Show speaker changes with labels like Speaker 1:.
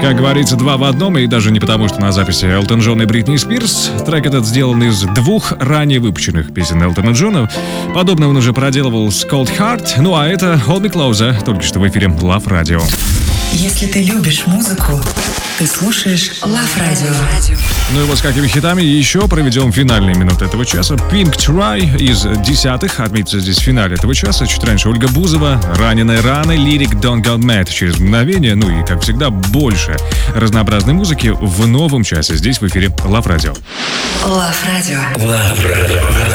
Speaker 1: Как говорится, два в одном, и даже не потому, что на записи Элтон Джон и Бритни Спирс. Трек этот сделан из двух ранее выпущенных песен Элтона Джона. Подобно он уже проделывал с Cold Heart. Ну а это Hold Me Closer, только что в эфире Love Radio.
Speaker 2: Если ты любишь музыку, ты слушаешь Love Radio.
Speaker 1: Ну и вот с какими хитами еще проведем финальные минуты этого часа. Pink Try из десятых, отметится здесь в финале этого часа. Чуть раньше Ольга Бузова, Раненая раной, Lyric Don't Go Mad через мгновение. Ну и, как всегда, больше разнообразной музыки в новом часе здесь в эфире Love Radio.
Speaker 2: Love Radio.
Speaker 3: Love Radio.